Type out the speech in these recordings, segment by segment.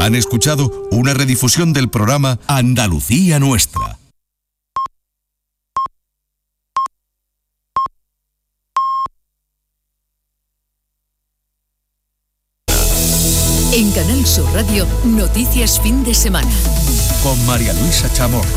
Han escuchado una redifusión del programa Andalucía Nuestra. En Canal Sur Radio, Noticias Fin de Semana. Con María Luisa Chamorro.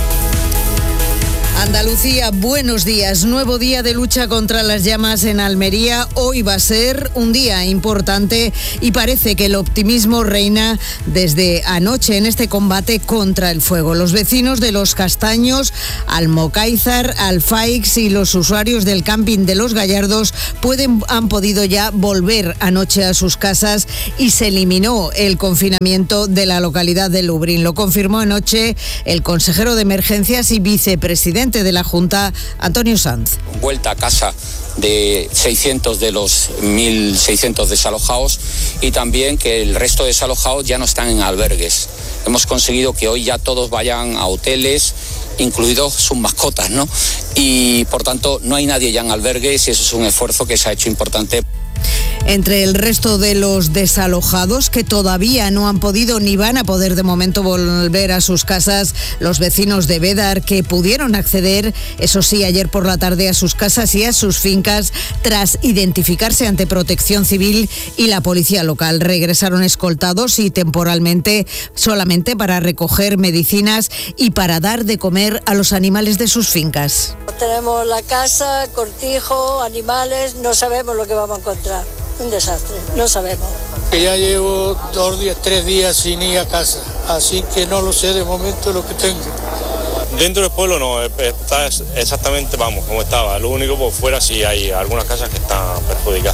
Andalucía, buenos días. Nuevo día de lucha contra las llamas en Almería. Hoy va a ser un día importante y parece que el optimismo reina desde anoche en este combate contra el fuego. Los vecinos de Los Castaños, Almocáizar, Alfaix y los usuarios del camping de Los Gallardos han podido ya volver anoche a sus casas y se eliminó el confinamiento de la localidad de Lubrín. Lo confirmó anoche el consejero de Emergencias y vicepresidente de la Junta, Antonio Sanz. Vuelta a casa de 600 de los 1.600 desalojados y también que el resto de desalojados ya no están en albergues. Hemos conseguido que hoy ya todos vayan a hoteles, incluidos sus mascotas, ¿no? Y por tanto no hay nadie ya en albergues y eso es un esfuerzo que se ha hecho importante. Entre el resto de los desalojados que todavía no han podido ni van a poder de momento volver a sus casas, los vecinos de Bédar que pudieron acceder, eso sí, ayer por la tarde a sus casas y a sus fincas tras identificarse ante Protección Civil y la policía local. Regresaron escoltados y temporalmente solamente para recoger medicinas y para dar de comer a los animales de sus fincas. Tenemos la casa, cortijo, animales, no sabemos lo que vamos a encontrar. Un desastre, no sabemos. Ya llevo 3 días sin ir a casa, así que no lo sé de momento lo que tengo. Dentro del pueblo no, está exactamente, como estaba. Lo único por fuera sí hay algunas casas que están perjudicadas.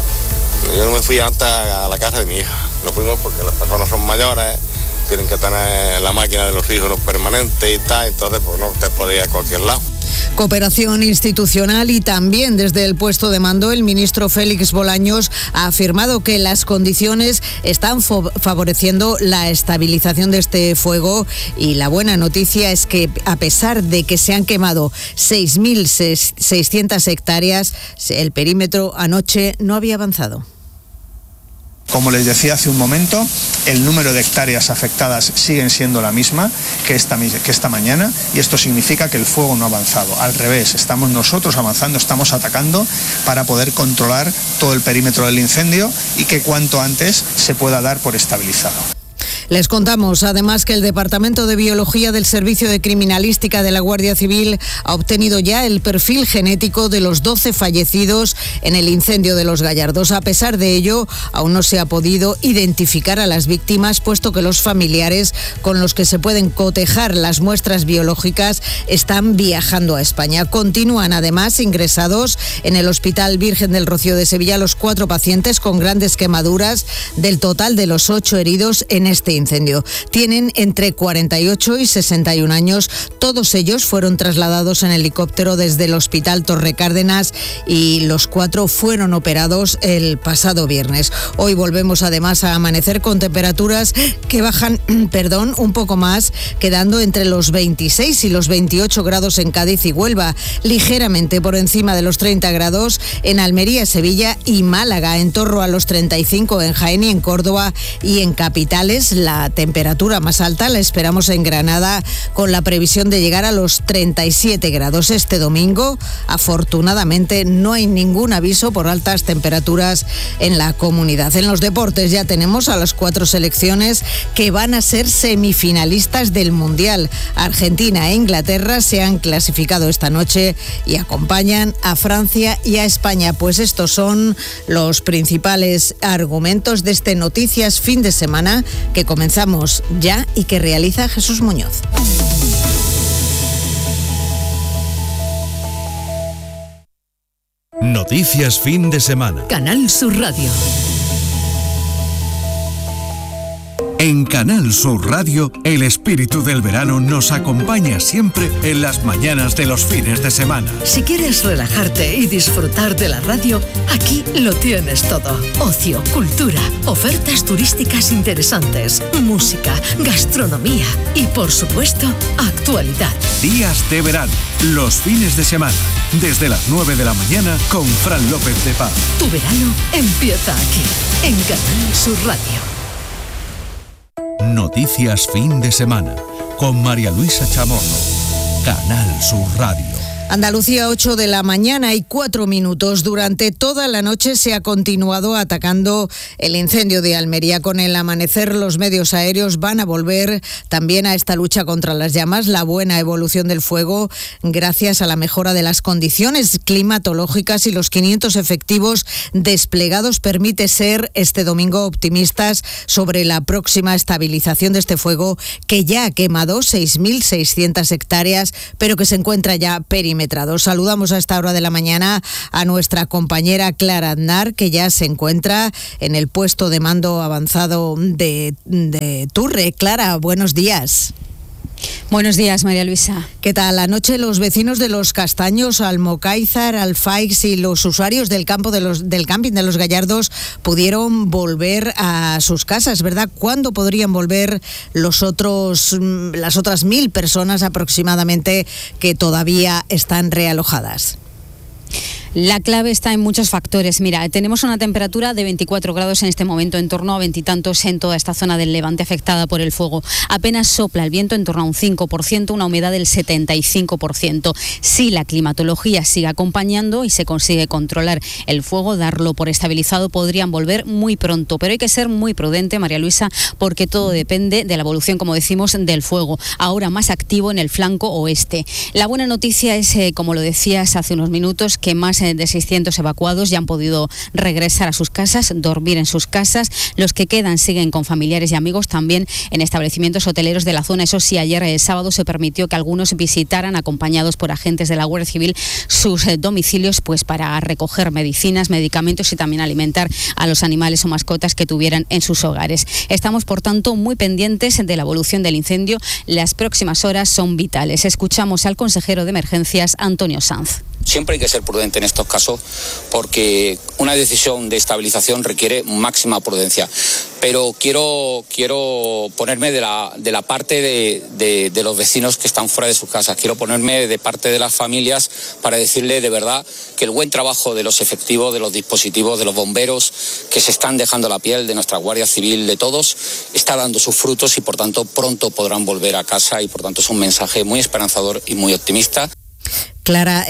Yo no me fui antes a la casa de mi hija. No fuimos porque las personas son mayores, tienen que tener la máquina de los hijos permanente y tal, entonces pues no te podía ir a cualquier lado. Cooperación institucional y también desde el puesto de mando el ministro Félix Bolaños ha afirmado que las condiciones están favoreciendo la estabilización de este fuego y la buena noticia es que a pesar de que se han quemado 6.600 hectáreas, el perímetro anoche no había avanzado. Como les decía hace un momento, el número de hectáreas afectadas siguen siendo la misma que esta mañana y esto significa que el fuego no ha avanzado. Al revés, estamos nosotros avanzando, estamos atacando para poder controlar todo el perímetro del incendio y que cuanto antes se pueda dar por estabilizado. Les contamos además que el Departamento de Biología del Servicio de Criminalística de la Guardia Civil ha obtenido ya el perfil genético de los 12 fallecidos en el incendio de Los Gallardos. A pesar de ello, aún no se ha podido identificar a las víctimas, puesto que los familiares con los que se pueden cotejar las muestras biológicas están viajando a España. Continúan además ingresados en el Hospital Virgen del Rocío de Sevilla los 4 pacientes con grandes quemaduras del total de los 8 heridos en este incendio. Tienen entre 48 y 61 años. Todos ellos fueron trasladados en helicóptero desde el Hospital Torre Cárdenas y los 4 fueron operados el pasado viernes. Hoy volvemos además a amanecer con temperaturas que bajan, un poco más, quedando entre los 26 y los 28 grados en Cádiz y Huelva, ligeramente por encima de los 30 grados en Almería, Sevilla y Málaga, en torno a los 35 en Jaén y en Córdoba y en capitales. La temperatura más alta la esperamos en Granada con la previsión de llegar a los 37 grados este domingo. Afortunadamente no hay ningún aviso por altas temperaturas en la comunidad. En los deportes ya tenemos a las 4 selecciones que van a ser semifinalistas del Mundial. Argentina e Inglaterra se han clasificado esta noche y acompañan a Francia y a España. Pues estos son los principales argumentos de este Noticias Fin de Semana que comenzamos ya y que realiza Jesús Muñoz. Noticias Fin de Semana. Canal Sur Radio. En Canal Sur Radio, el espíritu del verano nos acompaña siempre en las mañanas de los fines de semana. Si quieres relajarte y disfrutar de la radio, aquí lo tienes todo. Ocio, cultura, ofertas turísticas interesantes, música, gastronomía y, por supuesto, actualidad. Días de verano, los fines de semana, desde las 9 de la mañana con Fran López de Paz. Tu verano empieza aquí, en Canal Sur Radio. Noticias Fin de Semana, con María Luisa Chamorro. Canal Sur Radio. Andalucía, 8 de la mañana y 4 minutos. Durante toda la noche se ha continuado atacando el incendio de Almería. Con el amanecer, los medios aéreos van a volver también a esta lucha contra las llamas. La buena evolución del fuego, gracias a la mejora de las condiciones climatológicas y los 500 efectivos desplegados, permite ser este domingo optimistas sobre la próxima estabilización de este fuego, que ya ha quemado 6.600 hectáreas, pero que se encuentra ya perimetrado. Saludamos a esta hora de la mañana a nuestra compañera Clara Aznar, que ya se encuentra en el puesto de mando avanzado de Turre. Clara, buenos días. Buenos días, María Luisa. ¿Qué tal? Anoche los vecinos de Los Castaños, Almocáizar, Alfaix y los usuarios del camping de Los Gallardos pudieron volver a sus casas, ¿verdad? ¿Cuándo podrían volver las otras 1.000 personas aproximadamente que todavía están realojadas? La clave está en muchos factores. Mira, tenemos una temperatura de 24 grados en este momento, en torno a 20 y tantos en toda esta zona del Levante afectada por el fuego. Apenas sopla el viento en torno a un 5%, una humedad del 75%. Si la climatología sigue acompañando y se consigue controlar el fuego, darlo por estabilizado, podrían volver muy pronto. Pero hay que ser muy prudente, María Luisa, porque todo depende de la evolución, como decimos, del fuego, ahora más activo en el flanco oeste. La buena noticia es, como lo decías hace unos minutos, que más de 600 evacuados ya han podido regresar a sus casas, dormir en sus casas. Los que quedan siguen con familiares y amigos también en establecimientos hoteleros de la zona. Eso sí, ayer sábado se permitió que algunos visitaran, acompañados por agentes de la Guardia Civil, sus domicilios, pues para recoger medicinas, medicamentos y también alimentar a los animales o mascotas que tuvieran en sus hogares. Estamos, por tanto, muy pendientes de la evolución del incendio. Las próximas horas son vitales. Escuchamos al consejero de Emergencias, Antonio Sanz. Siempre hay que ser prudente en estos casos porque una decisión de estabilización requiere máxima prudencia. Pero quiero ponerme de la parte de los vecinos que están fuera de sus casas. Quiero ponerme de parte de las familias para decirle de verdad que el buen trabajo de los efectivos, de los dispositivos, de los bomberos que se están dejando la piel, de nuestra Guardia Civil, de todos, está dando sus frutos y por tanto pronto podrán volver a casa y por tanto es un mensaje muy esperanzador y muy optimista. Clara,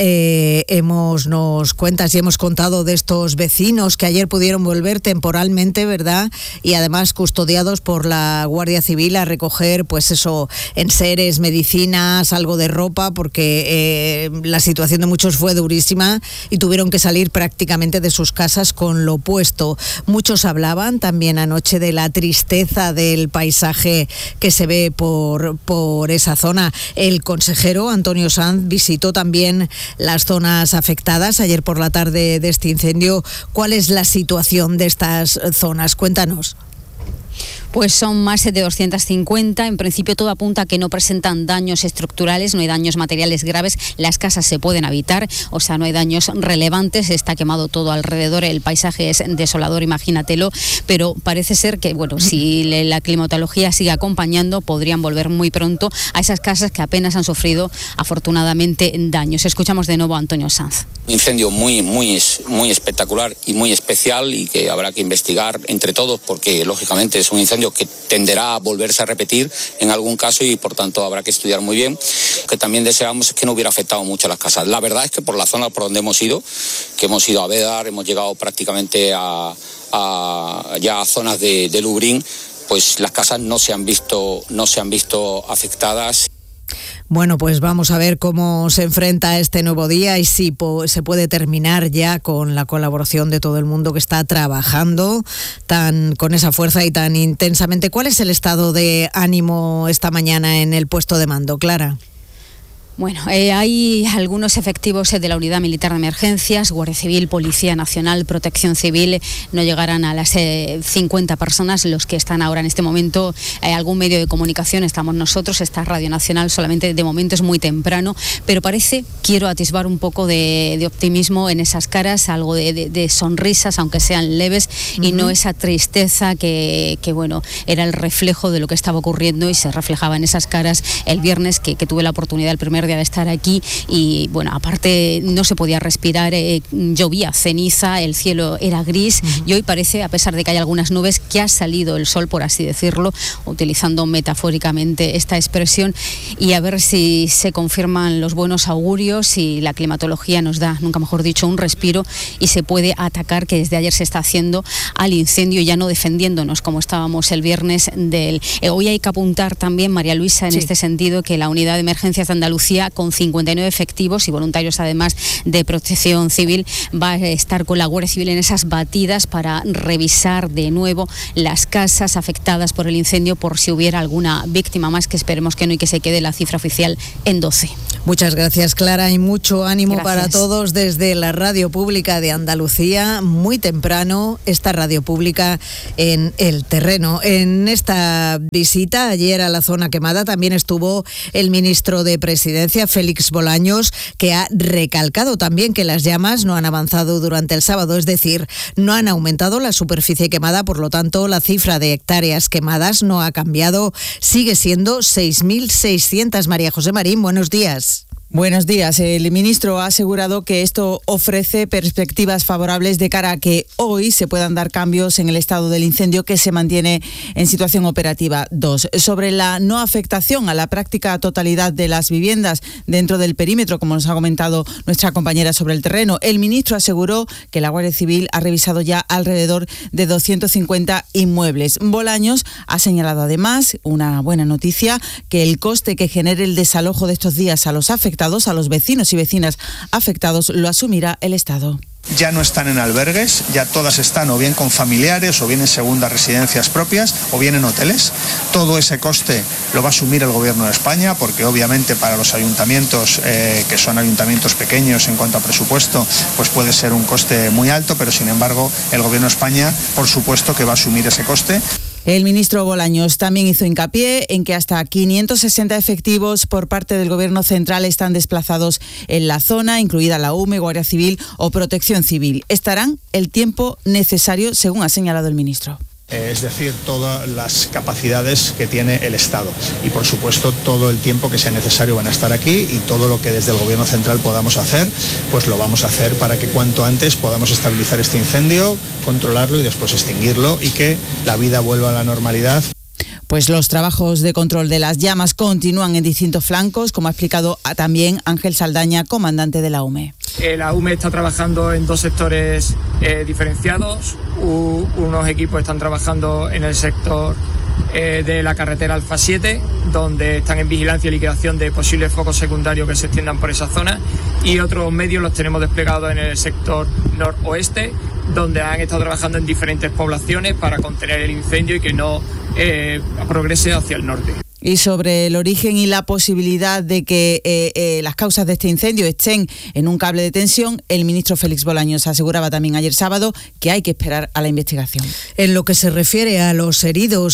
nos cuentas y hemos contado de estos vecinos que ayer pudieron volver temporalmente, ¿verdad? Y además custodiados por la Guardia Civil a recoger, pues eso, enseres, medicinas, algo de ropa, porque la situación de muchos fue durísima y tuvieron que salir prácticamente de sus casas con lo puesto. Muchos hablaban también anoche de la tristeza del paisaje que se ve por esa zona. El consejero Antonio Sanz visitó también las zonas afectadas ayer por la tarde de este incendio. ¿Cuál es la situación de estas zonas? Cuéntanos. Pues son más de 250. En principio todo apunta a que no presentan daños estructurales, no hay daños materiales graves. Las casas se pueden habitar, o sea, no hay daños relevantes. Está quemado todo alrededor, el paisaje es desolador, imagínatelo. Pero parece ser que, bueno, si la climatología sigue acompañando, podrían volver muy pronto a esas casas que apenas han sufrido, afortunadamente, daños. Escuchamos de nuevo a Antonio Sanz. Un incendio muy espectacular y muy especial y que habrá que investigar entre todos porque, lógicamente, es un incendio que tenderá a volverse a repetir en algún caso y por tanto habrá que estudiar muy bien. Lo que también deseamos es que no hubiera afectado mucho a las casas. La verdad es que por la zona por donde hemos ido, que hemos ido a Bédar, hemos llegado prácticamente a zonas de Lubrín, pues las casas no se han visto afectadas. Bueno, pues vamos a ver cómo se enfrenta este nuevo día y si se puede terminar ya con la colaboración de todo el mundo que está trabajando con esa fuerza y tan intensamente. ¿Cuál es el estado de ánimo esta mañana en el puesto de mando, Clara? Bueno, hay algunos efectivos de la Unidad Militar de Emergencias, Guardia Civil, Policía Nacional, Protección Civil. No llegarán a las 50 personas los que están ahora en este momento. Algún medio de comunicación, estamos nosotros, está Radio Nacional, solamente de momento es muy temprano, pero quiero atisbar un poco de optimismo en esas caras, algo de sonrisas, aunque sean leves, y no esa tristeza que bueno, era el reflejo de lo que estaba ocurriendo y se reflejaba en esas caras el viernes que tuve la oportunidad el primer día tarde al estar aquí y bueno, aparte no se podía respirar, llovía ceniza, el cielo era gris y hoy parece, a pesar de que hay algunas nubes, que ha salido el sol, por así decirlo, utilizando metafóricamente esta expresión, y a ver si se confirman los buenos augurios y la climatología nos da, nunca mejor dicho, un respiro y se puede atacar, que desde ayer se está haciendo, al incendio, ya no defendiéndonos como estábamos el viernes del... Hoy hay que apuntar también, María Luisa, en este sentido, que la Unidad de Emergencias de Andalucía, con 59 efectivos y voluntarios además de Protección Civil, va a estar con la Guardia Civil en esas batidas para revisar de nuevo las casas afectadas por el incendio, por si hubiera alguna víctima más, que esperemos que no, y que se quede la cifra oficial en 12. Muchas gracias, Clara, y mucho ánimo para todos desde la Radio Pública de Andalucía, muy temprano, esta radio pública en el terreno. En esta visita ayer a la zona quemada también estuvo el ministro de Presidencia, Félix Bolaños, que ha recalcado también que las llamas no han avanzado durante el sábado, es decir, no han aumentado la superficie quemada, por lo tanto la cifra de hectáreas quemadas no ha cambiado, sigue siendo 6.600. María José Marín, buenos días. Buenos días. El ministro ha asegurado que esto ofrece perspectivas favorables de cara a que hoy se puedan dar cambios en el estado del incendio, que se mantiene en situación operativa 2. Sobre la no afectación a la práctica totalidad de las viviendas dentro del perímetro, como nos ha comentado nuestra compañera sobre el terreno, el ministro aseguró que la Guardia Civil ha revisado ya alrededor de 250 inmuebles. Bolaños ha señalado además, una buena noticia, que el coste que genere el desalojo de estos días a los afectados, a los vecinos y vecinas afectados, lo asumirá el Estado. Ya no están en albergues, ya todas están o bien con familiares o bien en segundas residencias propias o bien en hoteles. Todo ese coste lo va a asumir el Gobierno de España, porque obviamente para los ayuntamientos, que son ayuntamientos pequeños en cuanto a presupuesto, pues puede ser un coste muy alto, pero sin embargo el Gobierno de España, por supuesto que va a asumir ese coste. El ministro Bolaños también hizo hincapié en que hasta 560 efectivos por parte del Gobierno central están desplazados en la zona, incluida la UME, Guardia Civil o Protección Civil. Estarán el tiempo necesario, según ha señalado el ministro. Es decir, todas las capacidades que tiene el Estado y, por supuesto, todo el tiempo que sea necesario van a estar aquí, y todo lo que desde el Gobierno central podamos hacer, pues lo vamos a hacer para que cuanto antes podamos estabilizar este incendio, controlarlo y después extinguirlo, y que la vida vuelva a la normalidad. Pues los trabajos de control de las llamas continúan en distintos flancos, como ha explicado también Ángel Saldaña, comandante de la UME. La UME está trabajando en dos sectores diferenciados. Unos equipos están trabajando en el sector de la carretera Alfa 7, donde están en vigilancia y liquidación de posibles focos secundarios que se extiendan por esa zona, y otros medios los tenemos desplegados en el sector noroeste, donde han estado trabajando en diferentes poblaciones para contener el incendio y que no progrese hacia el norte. Y sobre el origen y la posibilidad de que las causas de este incendio estén en un cable de tensión, el ministro Félix Bolaños aseguraba también ayer sábado que hay que esperar a la investigación. En lo que se refiere a los heridos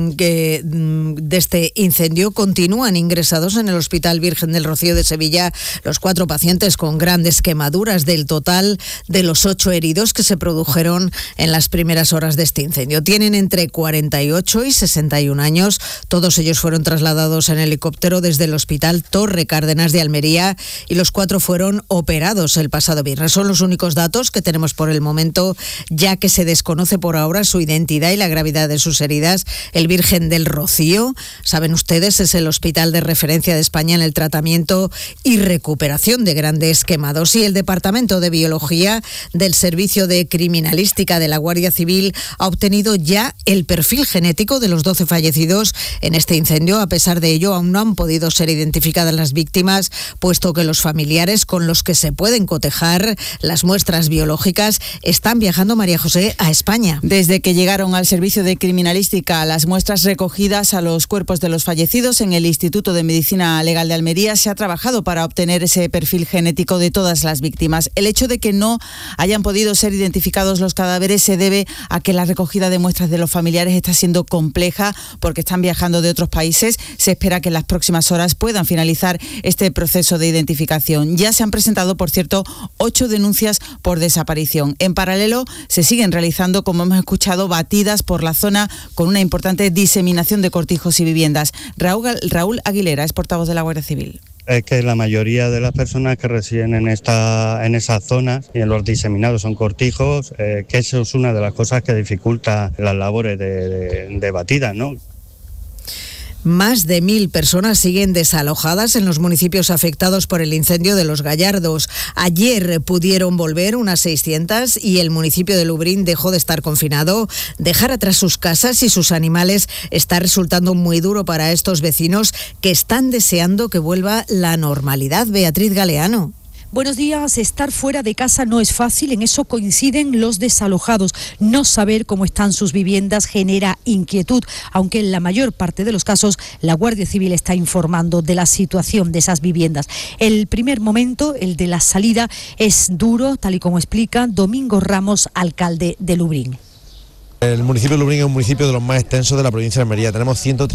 de este incendio, continúan ingresados en el Hospital Virgen del Rocío de Sevilla los 4 pacientes con grandes quemaduras, del total de los 8 heridos que se produjeron en las primeras horas de este incendio. Tienen entre 48 y 61 años, todos ellos fueron trasladados en helicóptero desde el Hospital Torre Cárdenas de Almería, y los 4 fueron operados el pasado viernes. Son los únicos datos que tenemos por el momento, ya que se desconoce por ahora su identidad y la gravedad de sus heridas. El Virgen del Rocío, saben ustedes, es el hospital de referencia de España en el tratamiento y recuperación de grandes quemados, y el Departamento de Biología del Servicio de Criminalística de la Guardia Civil ha obtenido ya el perfil genético de los 12 fallecidos en este incendio. A pesar de ello, aún no han podido ser identificadas las víctimas, puesto que los familiares con los que se pueden cotejar las muestras biológicas están viajando, María José, a España. Desde que llegaron al Servicio de Criminalística las muestras recogidas a los cuerpos de los fallecidos en el Instituto de Medicina Legal de Almería, se ha trabajado para obtener ese perfil genético de todas las víctimas. El hecho de que no hayan podido ser identificados los cadáveres se debe a que la recogida de muestras de los familiares está siendo compleja, porque están viajando de otros países. Se espera que en las próximas horas puedan finalizar este proceso de identificación. Ya se han presentado, por cierto, 8 denuncias por desaparición. En paralelo, se siguen realizando, como hemos escuchado, batidas por la zona con una importante diseminación de cortijos y viviendas. Raúl Aguilera es portavoz de la Guardia Civil. es que la mayoría de las personas que residen en esas zonas y en los diseminados son cortijos, que eso es una de las cosas que dificulta las labores de batida, ¿no? Más de 1.000 personas siguen desalojadas en los municipios afectados por el incendio de Los Gallardos. Ayer pudieron volver unas 600 y el municipio de Lubriñ dejó de estar confinado. Dejar atrás sus casas y sus animales está resultando muy duro para estos vecinos que están deseando que vuelva la normalidad. Beatriz Galeano. Buenos días. Estar fuera de casa no es fácil, en eso coinciden los desalojados. No saber cómo están sus viviendas genera inquietud, aunque en la mayor parte de los casos la Guardia Civil está informando de la situación de esas viviendas. El primer momento, el de la salida, es duro, tal y como explica Domingo Ramos, alcalde de Lubriñ. El municipio de Lubriñ es un municipio de los más extensos de la provincia de Almería. Tenemos 130